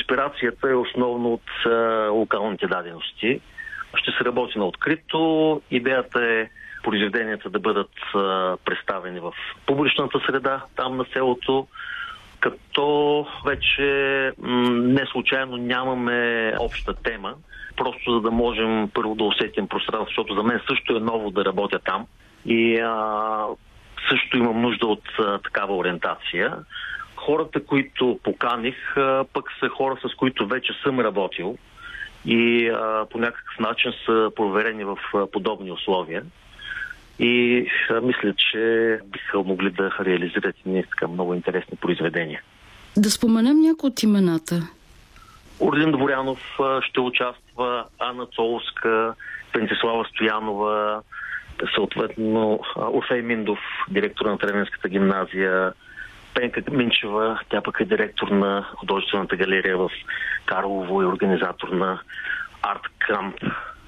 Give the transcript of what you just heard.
инспирацията е основно от локалните дадености. Ще се работи на открито. Идеята е произведенията да бъдат представени в публичната среда, там на селото, като вече не случайно нямаме обща тема, просто за да можем първо да усетим пространство, защото за мен също е ново да работя там и също имам нужда от такава ориентация. Хората, които поканих, пък са хора, с които вече съм работил и по някакъв начин са проверени в подобни условия. И мисля, че биха могли да реализират и така много интересни произведения. Да споменем някои от имената. Ордин Дворянов ще участва, Анна Цоловска, Венцислава Стоянова, съответно Орфей Миндов, директор на Тренерската гимназия, Пенка Минчева, тя пък е директор на художествената галерия в Карлово и организатор на Арт Камп